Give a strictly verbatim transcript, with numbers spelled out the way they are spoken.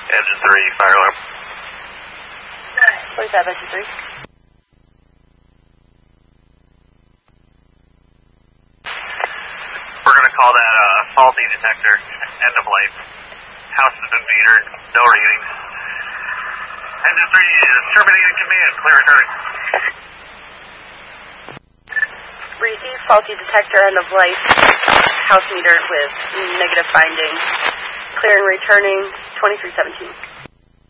Engine three, fire alarm. forty-five, engine three. We're going to call that a uh, faulty detector, end of life. House has been metered, no readings. Engine three is terminating command, clear returning. Receive faulty detector, end of life. House metered with negative findings. Clear and returning, twenty-three seventeen.